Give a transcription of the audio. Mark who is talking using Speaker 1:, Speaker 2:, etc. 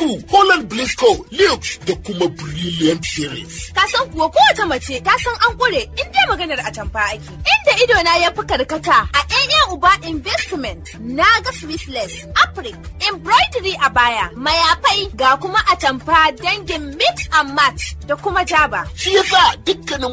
Speaker 1: uku Holland Blisco, Lux da kuma Brilliant Series.
Speaker 2: Ka san kuwa kowace mace ta san an ƙure in dai maganar atamfa ake. Inda idona ya fi karkata a AA Uba Investment na ga Swissless, Afrik, embroidery a baya, mayafai ga kuma atamfa dangin mix and match da kuma jaba.
Speaker 1: Shi yasa dukkanin